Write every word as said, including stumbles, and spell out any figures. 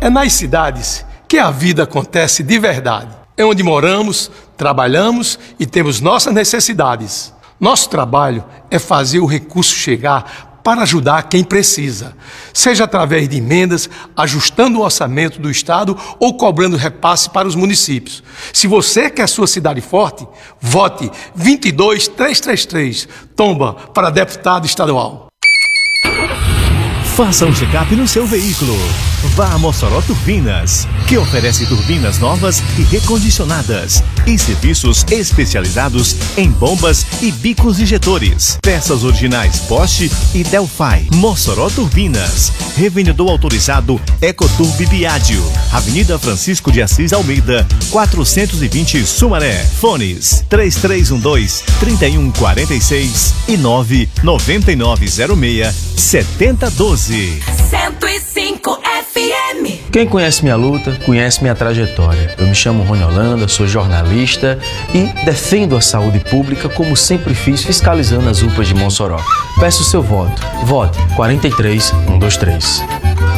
É nas cidades que a vida acontece de verdade. É onde moramos, trabalhamos e temos nossas necessidades. Nosso trabalho é fazer o recurso chegar para ajudar quem precisa, seja através de emendas, ajustando o orçamento do Estado ou cobrando repasse para os municípios. Se você quer sua cidade forte, vote vinte e dois trezentos e trinta e três, tomba para deputado estadual. Faça um check-up no seu veículo. Vá a Mossoró Turbinas, que oferece turbinas novas e recondicionadas e serviços especializados em bombas e bicos injetores. Peças originais Bosch e Delphi. Mossoró Turbinas, revendedor autorizado Ecoturb Biádio, Avenida Francisco de Assis Almeida, quatrocentos e vinte Sumaré. Fones três três um dois, três um quatro seis e nove nove nove zero seis, sete zero um dois. cento e cinco F M. Quem conhece minha luta, conhece minha trajetória. Eu me chamo Rony Holanda, sou jornalista e defendo a saúde pública como sempre fiz, fiscalizando as U P As de Mossoró. Peço o seu voto. Vote quatro três um dois três.